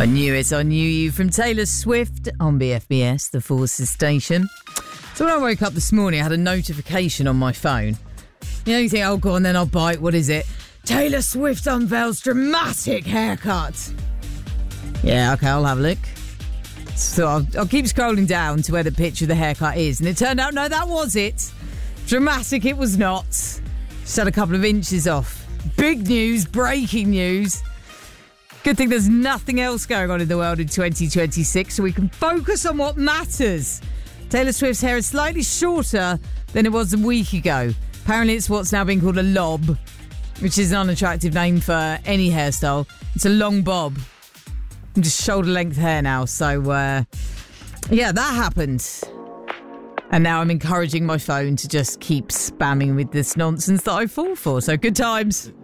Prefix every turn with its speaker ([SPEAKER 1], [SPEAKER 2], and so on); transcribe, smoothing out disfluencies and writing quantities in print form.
[SPEAKER 1] I knew it, I knew you from Taylor Swift on BFBS, the Forces station. So when I woke up this morning, I had a notification on my phone. You know, you think, oh, go on, then I'll bite. What is it? Taylor Swift unveils dramatic haircut. Yeah, okay, I'll have a look. So I'll keep scrolling down to where the picture of the haircut is. And it turned out, no, that was it. Dramatic it was not. Just had a couple of inches off. Big news, breaking news. Good thing there's nothing else going on in the world in 2026, so we can focus on what matters. Taylor Swift's hair is slightly shorter than it was a week ago. Apparently it's what's now being called a lob, which is an unattractive name for any hairstyle. It's a long bob. Just shoulder-length hair now, so yeah, that happened. And now I'm encouraging my phone to just keep spamming with this nonsense that I fall for, so good times.